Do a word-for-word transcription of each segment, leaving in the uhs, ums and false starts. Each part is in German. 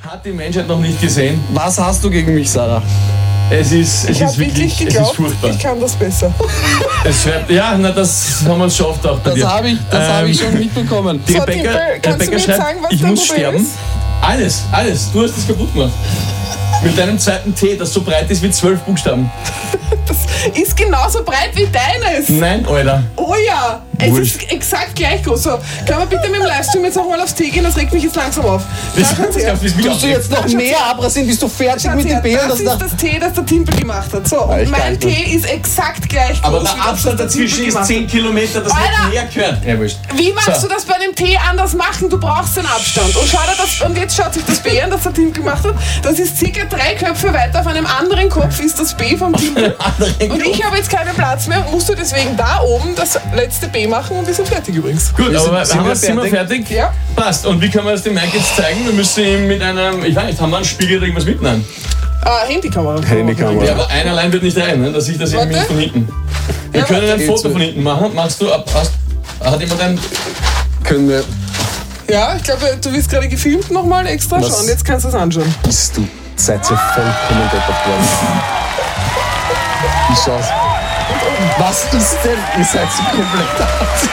Hat die Menschheit noch nicht gesehen. Was hast du gegen mich, Sarah? Es ist, es Ich ist habe wirklich wirklich, geglaubt, es ist furchtbar. ich kann das besser. Es wird, ja, na, das haben wir uns schon oft auch bei Das dir. habe ich, das Ähm, hab ich schon mitbekommen. Die So, Rebecca, Timpel, kannst du Rebecca mir jetzt schreibt, sagen, was ich dein muss Problem sterben. ist? Alles, alles. Du hast das kaputt gemacht. Mit deinem zweiten T, das so breit ist wie zwölf Buchstaben. Das ist genauso breit wie deines. Nein, Alter. Oh ja, es Wurscht. ist exakt gleich groß. So, können wir bitte mit dem Livestream jetzt nochmal aufs T gehen? Das regt mich jetzt langsam auf. Das, Schau das, her. das, das Tust du jetzt noch mehr abrasieren, bis du fertig Schaut mit her, dem B und das das ist das T, das der Timpel gemacht hat. So, Ja, ich und mein kann T ist exakt gleich groß aber wie der das, Abstand was der dazwischen Timpel ist gemacht zehn hat. Kilometer, das Alter! wird mehr gehört. Ja, wurscht. Wie magst So. du das bei einem T anders machen? Du brauchst den Abstand. Und, schau dir das, und jetzt schaut sich das B an, das der Timpel gemacht hat. Das ist circa drei Köpfe weiter. Auf einem anderen Kopf ist das B vom Timpel. Und ich habe jetzt keinen Platz mehr. Musst du deswegen da oben das letzte B machen und wir sind fertig übrigens. Gut, Wir aber sind- haben wir, sind sind wir wir fertig? Ja. Passt. Und wie können wir das dem Mike jetzt zeigen? Wir müssen ihm mit einem, ich weiß nicht, haben wir einen Spiegel oder irgendwas mitnehmen? Ah, Handykamera. Handykamera. Ja, aber einer allein wird nicht rein, ne? Da sehe ich das irgendwie Warte. von hinten. Wir Ja, können warte. ein Foto von hinten machen. Machst du ab? Hast, hat jemand ein... Können wir. Ja, ich glaube, du wirst gerade gefilmt nochmal extra. Was? Schau, und jetzt kannst du es anschauen. Bist du seid ihr vollkommen deppert worden. Wie schaut's? Was ist denn? Ihr seid so komplett hart.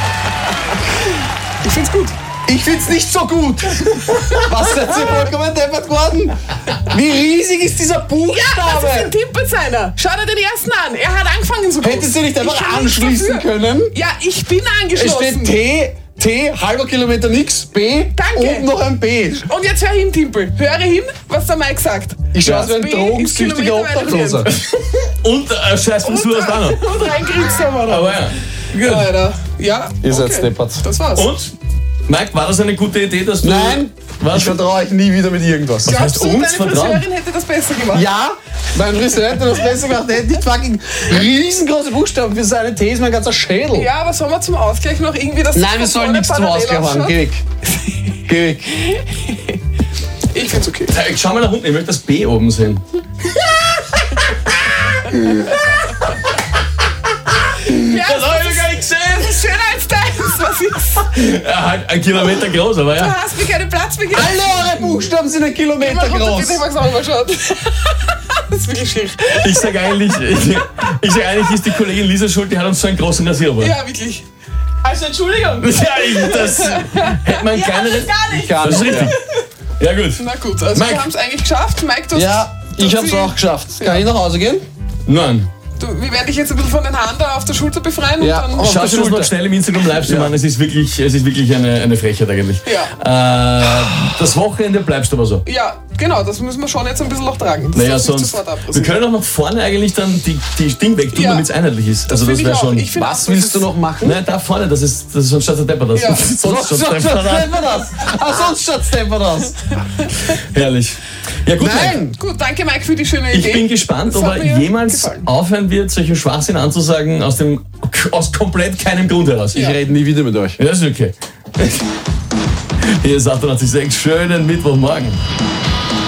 Ich find's gut. Ich find's nicht so gut. Was seid ihr vollkommen deppert worden? Wie riesig ist dieser Das ist Buchstabe? ein Timpel seiner. Schau dir den ersten an. Er hat angefangen so groß. Hättest du nicht Ich einfach kann nichts anschließen dafür. können? Ja, ich bin Es angeschlossen. steht T, T, halber Kilometer nix, B, Danke. und noch ein B. Und jetzt hör hin, Timpel. Höre hin, was der Mike sagt. Ich schaue aus wie ein B drogensüchtiger ist Kilometer Obdachloser. Und äh, scheiß Frisur hast du auch noch. Und reingriebst du mal. Aber ja. Gut. Alter. Ja, Ihr seid okay. deppert. Das war's. Und? Mike, war das eine gute Idee, dass du... Nein, Was? ich vertraue euch nie wieder mit irgendwas. Glaubst du, uns deine vertrauen? Friseurin hätte das besser gemacht? Ja, mein Friseur hätte das besser gemacht. Der hätte nicht fucking riesengroße Buchstaben für seine T, ist mein ganzer Schädel. Ja, aber sollen wir zum Ausgleich noch irgendwie das... Nein, wir sollen nichts zum Ausgleich machen. Geh weg. Geh weg. Ich find's okay. Äh, Schau mal nach unten, ich möchte das B oben sehen. Ja, Das habe ich gar nicht gesehen. das ist schöner als deins. Was ist? Ja, halt ein Kilometer groß, aber Du ja. hast mir keinen Platz mehr gegeben. Alle eure Buchstaben sind ein Kilometer Mach runter, groß. bitte, ich mag's auch mal schauen. Das ist wirklich schier. Ich sag eigentlich, ich, ich sag eigentlich, ist die Kollegin Lisa schuld, die hat uns so einen großen Rasierer. Ja, wirklich. Also, Entschuldigung. Ja, ich, das hätte man Ja, kleinere. das ist gar nicht. Gar Das ist nicht, richtig. Ja, gut. Na gut, also Mike. wir haben es eigentlich geschafft. Mike, du hast... Ja, du ich hast hab's sie- auch geschafft. Kann ich nach Hause gehen? Nein. Du, wir werden dich jetzt ein bisschen von den Haaren da auf der Schulter befreien Ja, und dann... auf der Schaust du das Schulter. noch schnell im Instagram-Livestream an? Es ist wirklich, es ist wirklich eine, eine Frechheit eigentlich. Ja. Äh, das Wochenende bleibst du aber so. Ja, genau, das müssen wir schon jetzt ein bisschen noch tragen. Das Naja, darf nicht sonst. sofort Wir abrasieren. können auch nach vorne eigentlich dann die, die Ding weg tun, Ja. damit es einheitlich ist. Das Also das find ich wäre auch. schon. Ich find Was auch, willst das du ist- noch machen? Nein, da vorne, das ist, das ist sonst schaut der Depper aus. Ja. Sonst Sonst schaut schaut's der Depper aus. Depper aus. Ah, sonst schaut's Depper aus. Herrlich. Ja, gut. Mike. Nein! Gut, danke Mike für die schöne Ich Idee. bin gespannt, Das ob hat er mir jemals gefallen. aufhören wird, solchen Schwachsinn anzusagen aus dem aus komplett keinem Grund heraus. Ich rede nie wieder mit euch. Ja, das ist okay. Hier ist achtundachtzig Komma sechs. Schönen Mittwochmorgen.